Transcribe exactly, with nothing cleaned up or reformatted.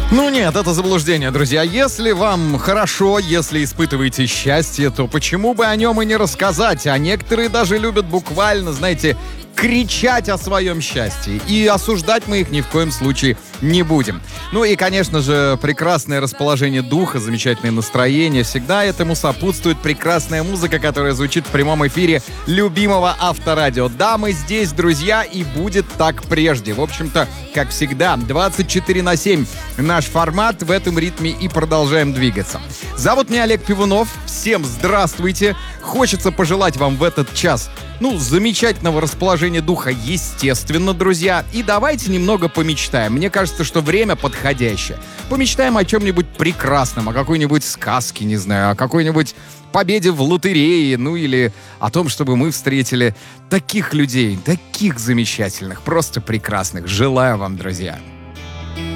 Ну нет, это заблуждение, друзья. Если вам хорошо, если испытываете счастье, то почему бы о нем и не рассказать? А некоторые даже любят буквально, знаете, кричать о своем счастье. И осуждать мы их ни в коем случае не будем. Ну и, конечно же, прекрасное расположение духа, замечательное настроение. Всегда этому сопутствует прекрасная музыка, которая звучит в прямом эфире любимого Авторадио. Да, мы здесь, друзья, и будет так прежде. В общем-то, как всегда, двадцать четыре на семь наш формат. В этом ритме и продолжаем двигаться. Зовут меня Олег Пивунов. Всем здравствуйте. Хочется пожелать вам в этот час, ну, замечательного расположения духа, естественно, друзья. И давайте немного помечтаем. Мне кажется, что время подходящее. Помечтаем о чем-нибудь прекрасном, о какой-нибудь сказке, не знаю, о какой-нибудь победе в лотерее, ну или о том, чтобы мы встретили таких людей, таких замечательных, просто прекрасных. Желаю вам, друзья.